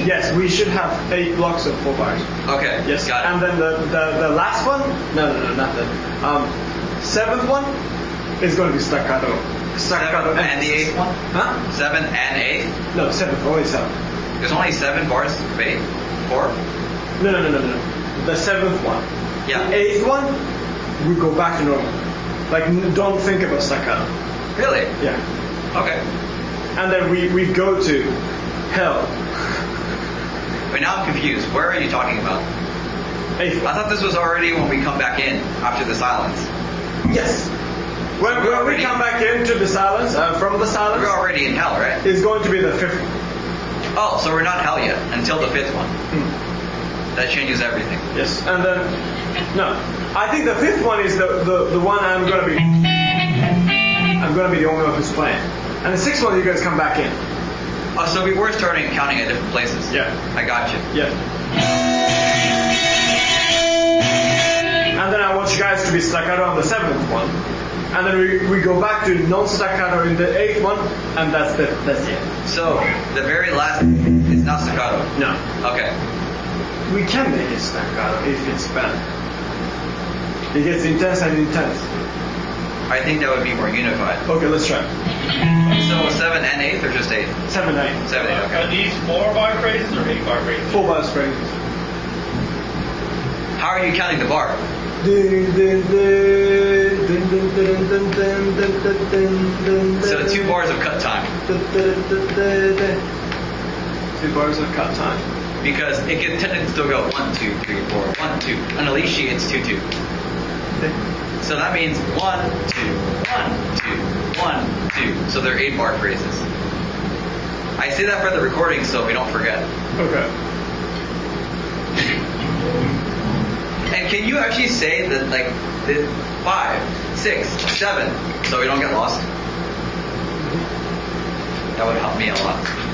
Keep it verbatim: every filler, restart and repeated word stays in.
Yes, we should have eight blocks of four bars. Okay. Yes. Got it. And then the, the, the last one, no, no, no, not that. Um, seventh one is going to be staccato. Staccato. Seven and the eighth one? Huh? Seven and eight? No, seventh, only seven. There's only seven bars of eight? Four? No, no, no, no, no. The seventh one. Yeah. The eighth one, we go back to normal. Like, n- don't think about staccato. Really? Yeah. Okay. And then we, we go to hell. Wait, now I'm confused. Where are you talking about? Eighth I one. thought this was already when we come back in after the silence. Yes. When, we're when we already- come back into the silence, uh, from the silence, We're already in hell, right? it's going to be the fifth one. Oh, so we're not hell yet until the fifth one. Hmm. That changes everything. Yes. And then, no. I think the fifth one is the, the, the one I'm going to be, I'm going to be the only one who's playing. And the sixth one, you guys come back in. Oh, so we were starting counting at different places. Yeah. I got you. Yeah. And then I want you guys to be staccato on the seventh one. And then we, we go back to non-staccato in the eighth one, and that's the that's it. So the very last is not staccato. No. Okay. We can make it staccato if it's bad. It gets intense and intense. I think that would be more unified. Okay, let's try. So seven and eighth or just eight? Seven, eight. Seven, eight, Are okay. these four bar phrases or eight bar phrases? Full bar phrases. How are you counting the bar? So two bars of cut time. Two bars of cut time. Because it can tend to still go one, two, three, four, one, two. On a lead sheet, it's two, two. So that means one, two, one, two, one, two. So they're eight bar phrases. I say that for the recording so we don't forget. Okay. And can you actually say that, like, the five, six, seven, so we don't get lost? That would help me a lot.